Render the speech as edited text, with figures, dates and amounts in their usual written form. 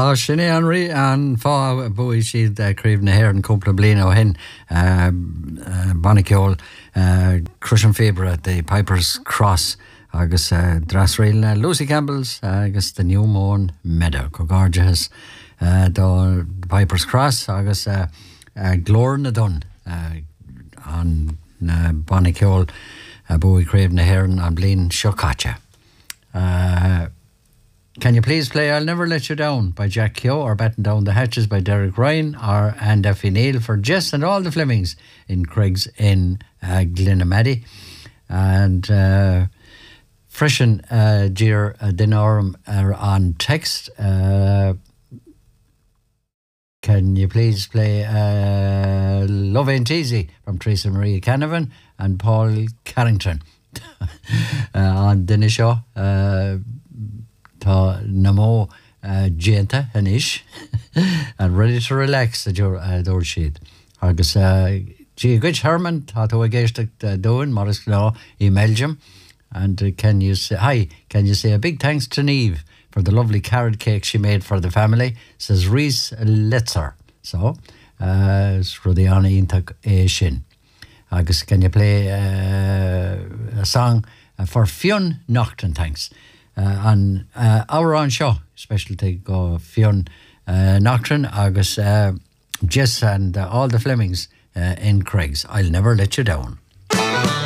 Tá sinné Henry an fá buí siad críomh na hhéir an cúpla bliana ó hin baniciol Crushing Febre the Piper's Cross agus drasrail Lucy Campbell's agus the New Mourne Meadow go gorgeous do Piper's Cross agus Glór na Dun an baniciol buí críomh na hhéir an blian Shocatcha. Can you please play I'll Never Let You Down by Jack Keogh or Batten Down the Hatches by Derek Ryan and Effie Neal for Jess and all the Flemings in Craig's in Glenamaddy. And freshen Jeer Dinorum on text. Can you please play Love Ain't Easy from Teresa Marie Canavan and Paul Carrington on Dinner Show. Tá namo Jenta and ish and ready to relax the door sheet. Agus G. Good Herman tá tú a géiste doing Morris Law in Belgium. And can you say a big thanks to Neve for the lovely carrot cake she made for the family, says Reese Letzer. So Rudiana Intag Shin. Agus can you play a song for Fionn Nocturne, thanks. On our own show, specialty go Fionn Nocturne, agus Jess and all the Flemings in Craig's. I'll Never Let You Down.